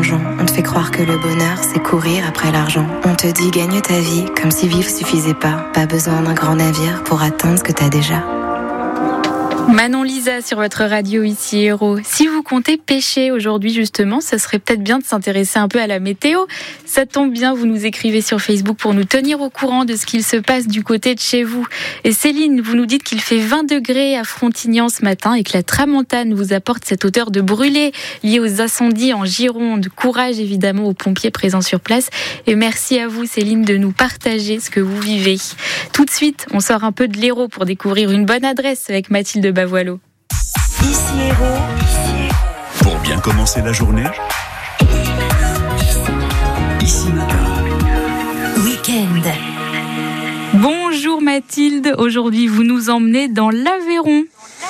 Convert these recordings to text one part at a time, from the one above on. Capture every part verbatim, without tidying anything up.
mensongeant. On te fait croire que le bonheur, c'est courir après l'argent. On te dit gagne ta vie, comme si vivre suffisait pas. Pas besoin d'un grand navire pour atteindre ce que t'as déjà. Manon Lisa sur votre radio ici Héros. Si vous comptez pêcher aujourd'hui justement, ça serait peut-être bien de s'intéresser un peu à la météo. Ça tombe bien, vous nous écrivez sur Facebook pour nous tenir au courant de ce qu'il se passe du côté de chez vous. Et Céline, vous nous dites qu'il fait vingt degrés à Frontignan ce matin et que la tramontane vous apporte cette odeur de brûlé liée aux incendies en Gironde. Courage évidemment aux pompiers présents sur place. Et merci à vous Céline de nous partager ce que vous vivez. Tout de suite, on sort un peu de l'Hérault pour découvrir une bonne adresse avec Mathilde Bavoilo. Ici Héros. Pour bien commencer la journée, ici matin. Week-end. Bonjour Mathilde, aujourd'hui vous nous emmenez dans l'Aveyron.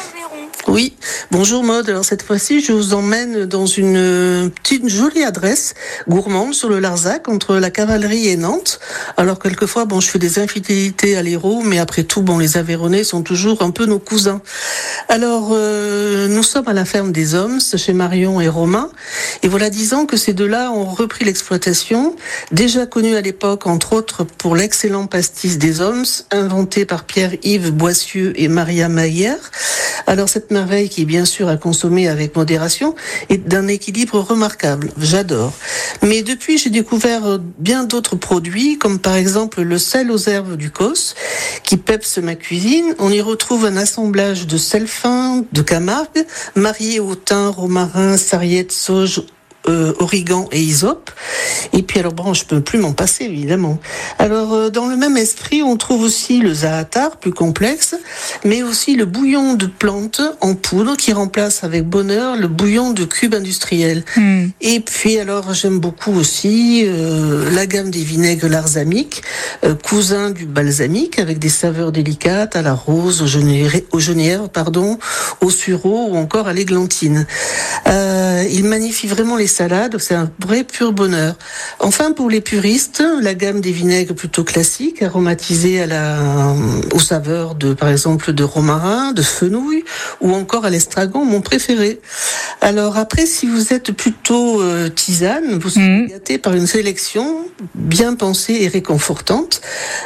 Oui, bonjour Maud. Alors cette fois-ci, je vous emmène dans une petite jolie adresse gourmande sur le Larzac entre la Cavalerie et Nantes. Alors quelquefois, bon, je fais des infidélités à l'Hérault, mais après tout, bon, les Aveyronnais sont toujours un peu nos cousins. Alors euh, nous sommes à la ferme des Hommes, chez Marion et Romain, et voilà dix ans que ces deux-là ont repris l'exploitation, déjà connue à l'époque entre autres pour l'excellent pastis des Hommes, inventé par Pierre-Yves Boissieu et Maria Maillère. Alors cette merveille qui est bien sûr à consommer avec modération est d'un équilibre remarquable. J'adore. Mais depuis, j'ai découvert bien d'autres produits, comme par exemple le sel aux herbes du Causse, qui pepse ma cuisine. On y retrouve un assemblage de sel fin de Camargue, marié au thym, romarin, sarriette, sauge, Euh, origan et hysope. Et puis alors bon, je peux plus m'en passer évidemment. Alors euh, dans le même esprit, on trouve aussi le zaatar plus complexe, mais aussi le bouillon de plantes en poudre qui remplace avec bonheur le bouillon de cube industriel. Mm. Et puis alors j'aime beaucoup aussi euh, la gamme des vinaigres larzamiques, euh, cousin du balsamique avec des saveurs délicates à la rose, au genièvre, au genièvre pardon, au sureau ou encore à l'églantine. Euh, il magnifie vraiment les salades, c'est un vrai pur bonheur. Enfin, pour les puristes, la gamme des vinaigres plutôt classiques, aromatisés à la, aux saveurs de, par exemple, de romarin, de fenouil, ou encore à l'estragon, mon préféré. Alors après, si vous êtes plutôt euh, tisane, vous serez mmh. gâté par une sélection bien pensée et réconfortante.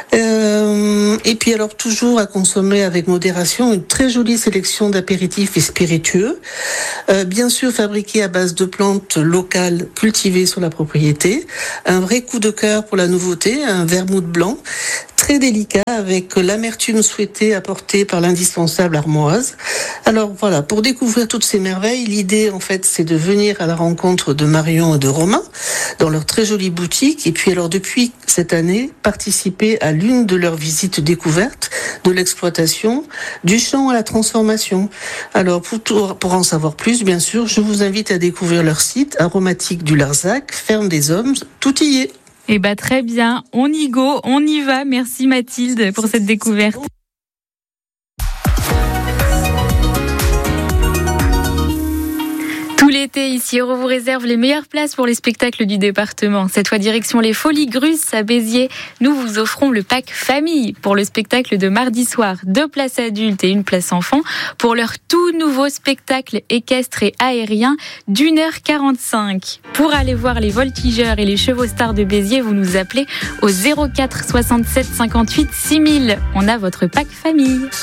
Euh, et puis alors, toujours à consommer avec modération, une très jolie sélection d'apéritifs et spiritueux, euh, bien sûr fabriqués à base de plantes locales cultivées sur la propriété, un vrai coup de cœur pour la nouveauté, un vermouth blanc, très délicat avec l'amertume souhaitée apportée par l'indispensable armoise. Alors voilà, pour découvrir toutes ces merveilles, l'idée en fait c'est de venir à la rencontre de Marion et de Romain dans leur très jolie boutique et puis alors depuis cette année, participer à l'une de leurs visites découvertes de l'exploitation, du champ à la transformation. Alors pour, tout, pour en savoir plus, bien sûr, je vous invite à découvrir leur site aromatique du Larzac, ferme des Hommes, tout y est. Eh ben très bien, on y go, on y va. Merci Mathilde pour cette découverte. Tout l'été, ici, Héros vous réserve les meilleures places pour les spectacles du département. Cette fois, direction les Folies Grusses à Béziers. Nous vous offrons le pack famille pour le spectacle de mardi soir. Deux places adultes et une place enfant pour leur tout nouveau spectacle équestre et aérien d'une heure quarante-cinq. Pour aller voir les voltigeurs et les chevaux stars de Béziers, vous nous appelez au zéro quatre soixante-sept cinquante-huit six mille. On a votre pack famille.